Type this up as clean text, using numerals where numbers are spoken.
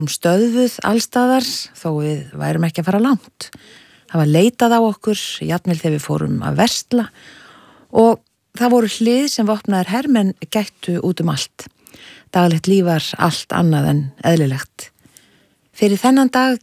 Stöðvuð allstaðar þó við værum ekki að fara langt. Það var leitað á okkur, jafnvel þegar við fórum að versla og það voru hlið sem vopnaðir hermenn gættu út allt. Daglegt líf var allt annað en eðlilegt. Fyrir þennan dag